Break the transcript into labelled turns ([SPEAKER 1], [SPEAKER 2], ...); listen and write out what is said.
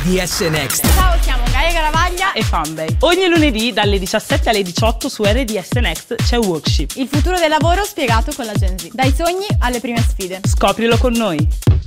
[SPEAKER 1] DS Next.
[SPEAKER 2] Ciao, siamo Gaia Garavaglia
[SPEAKER 3] e Fanbay. Ogni lunedì dalle 17 alle 18 su RDS Next c'è Workship.
[SPEAKER 2] Il futuro del lavoro spiegato con la Gen Z. Dai sogni alle prime sfide.
[SPEAKER 3] Scoprilo con noi.